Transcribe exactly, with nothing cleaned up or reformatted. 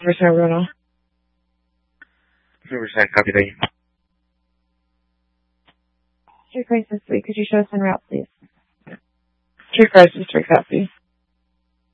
percent runoff. fifty percent, copy that. Street crisis three, could you show us en route, please? Street crisis three, copy.